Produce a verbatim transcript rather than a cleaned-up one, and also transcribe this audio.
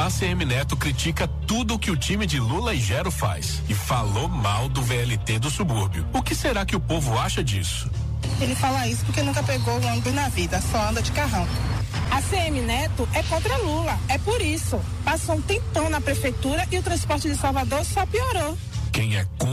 A C M Neto critica tudo o que o time de Lula e Gero faz e falou mal do V L T do subúrbio. O que será que o povo acha disso? Ele fala isso porque nunca pegou o ônibus na vida, só anda de carrão. A C M Neto é contra Lula, é por isso. Passou um tempão na prefeitura e o transporte de Salvador só piorou. Quem é